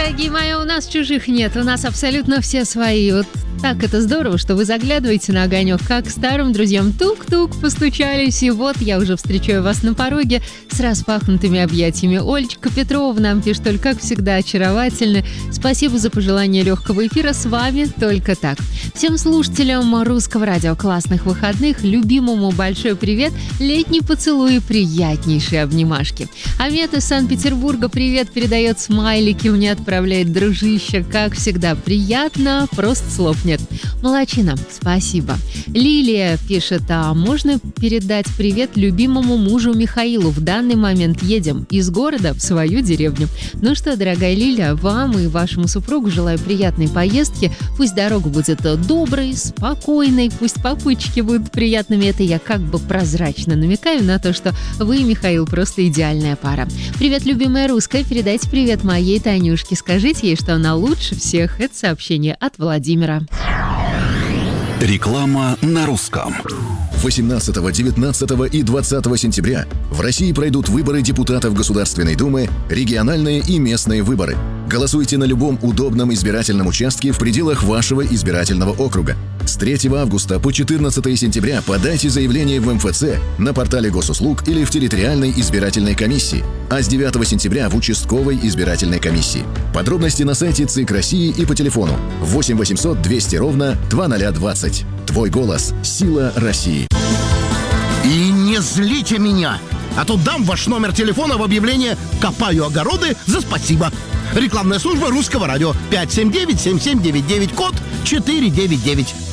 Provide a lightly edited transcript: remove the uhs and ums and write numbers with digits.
Дорогие мои, у нас чужих нет, у нас абсолютно все свои. Вот так это здорово, что вы заглядываете на огонек, как к старым друзьям. Тук-тук, постучались, и вот я уже встречаю вас на пороге с распахнутыми объятиями. Олечка Петрова нам пишет, только как всегда очаровательны. Спасибо за пожелание легкого эфира, с вами только так. Всем слушателям Русского радио классных выходных, любимому большой привет, летний поцелуй и приятнейшие обнимашки. Амет из Санкт-Петербурга привет передает, смайлики мне отправляет, дружище, как всегда, приятно, просто слов нет. Молодчина, спасибо. Лилия пишет, а можно передать привет любимому мужу Михаилу? В данный момент едем из города в свою деревню. Ну что, дорогая Лилия, вам и вашему супругу желаю приятной поездки. Пусть дорога будет доброй, спокойной, пусть попутчики будут приятными. Это я как бы прозрачно намекаю на то, что вы, Михаил, просто идеальная пара. Привет, любимая русская, передайте привет моей Танюшке. Скажите ей, что она лучше всех. Это сообщение от Владимира. Реклама на русском. 18, 19 и 20 сентября в России пройдут выборы депутатов Государственной Думы, региональные и местные выборы. Голосуйте на любом удобном избирательном участке в пределах вашего избирательного округа. С 3 августа по 14 сентября подайте заявление в МФЦ, на портале госуслуг или в территориальной избирательной комиссии, а с 9 сентября в участковой избирательной комиссии. Подробности на сайте ЦИК России и по телефону 8 800 200 ровно 2020. Твой голос – сила России. И не злите меня, а то дам ваш номер телефона в объявление «Копаю огороды за спасибо». Рекламная служба Русского радио 579-7799, код 499.